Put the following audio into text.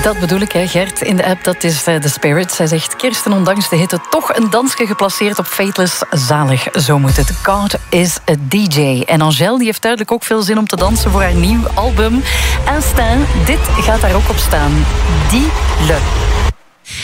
Dat bedoel ik, hè, Gert, in de app. Dat is The Spirit. Zij zegt, Kirsten, ondanks de hitte, toch een dansje geplaceerd op Fateless. Zalig, zo moet het. God is a DJ. En Angèle die heeft duidelijk ook veel zin om te dansen voor haar nieuw album. Instinct, dit gaat daar ook op staan. Dis-le.